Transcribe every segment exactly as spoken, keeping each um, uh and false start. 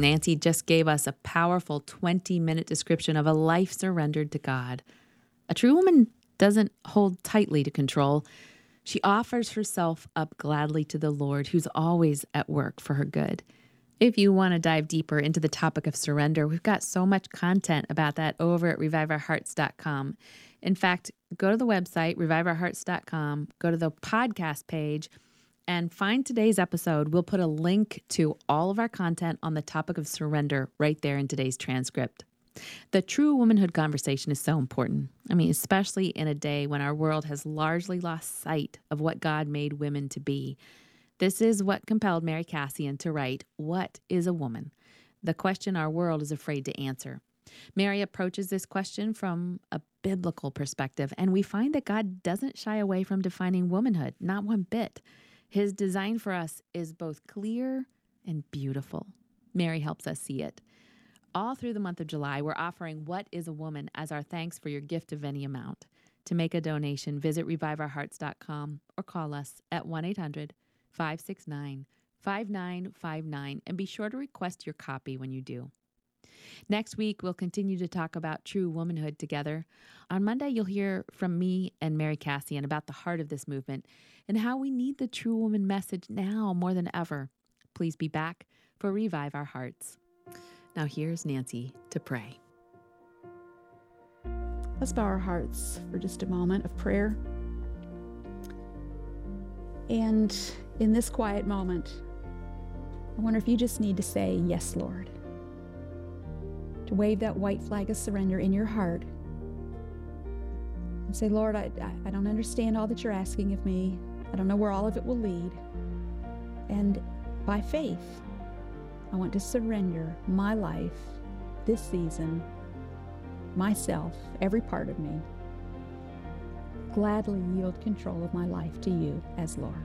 Nancy just gave us a powerful twenty-minute description of a life surrendered to God. A true woman doesn't hold tightly to control. She offers herself up gladly to the Lord, who's always at work for her good. If you want to dive deeper into the topic of surrender, we've got so much content about that over at revive our hearts dot com. In fact, go to the website, revive our hearts dot com, go to the podcast page, and find today's episode. We'll put a link to all of our content on the topic of surrender right there in today's transcript. The true womanhood conversation is so important. I mean, especially in a day when our world has largely lost sight of what God made women to be. This is what compelled Mary Kassian to write, "What is a woman?" The question our world is afraid to answer. Mary approaches this question from a biblical perspective, and we find that God doesn't shy away from defining womanhood, not one bit. His design for us is both clear and beautiful. Mary helps us see it. All through the month of July, we're offering What is a Woman as our thanks for your gift of any amount. To make a donation, visit revive our hearts dot com or call us at one eight hundred five six nine five nine five nine and be sure to request your copy when you do. Next week, we'll continue to talk about true womanhood together. On Monday, you'll hear from me and Mary Kassian about the heart of this movement and how we need the true woman message now more than ever. Please be back for Revive Our Hearts. Now here's Nancy to pray. Let's bow our hearts for just a moment of prayer. And in this quiet moment, I wonder if you just need to say, "Yes, Lord." To wave that white flag of surrender in your heart and say, "Lord, I, I don't understand all that you're asking of me. I don't know where all of it will lead. And by faith, I want to surrender my life, this season, myself, every part of me, gladly yield control of my life to you as Lord."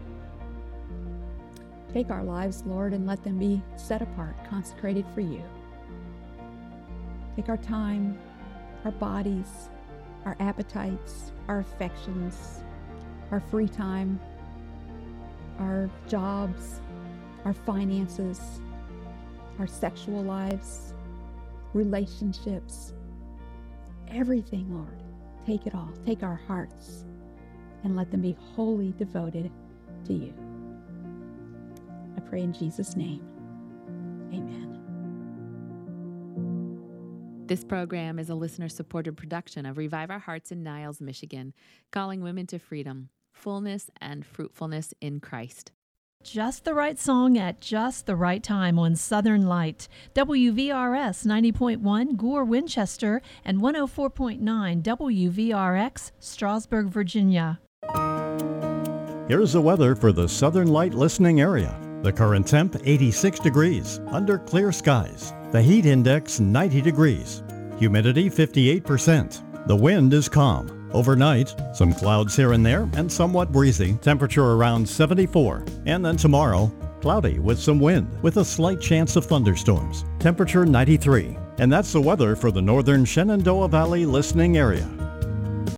Take our lives, Lord, and let them be set apart, consecrated for you. Take our time, our bodies, our appetites, our affections, our free time, our jobs, our finances, our sexual lives, relationships, everything, Lord. Take it all. Take our hearts and let them be wholly devoted to you. I pray in Jesus' name. Amen. This program is a listener-supported production of Revive Our Hearts in Niles, Michigan, calling women to freedom, fullness, and fruitfulness in Christ. Just the right song at just the right time on Southern Light. W V R S ninety point one, Gore, Winchester, and one oh four point nine W V R X, Strasburg, Virginia. Here's the weather for the Southern Light listening area. The current temp, eighty-six degrees, under clear skies. The heat index, ninety degrees. Humidity, fifty-eight percent. The wind is calm. Overnight, some clouds here and there and somewhat breezy. Temperature around seventy-four. And then tomorrow, cloudy with some wind with a slight chance of thunderstorms. Temperature ninety-three. And that's the weather for the northern Shenandoah Valley listening area.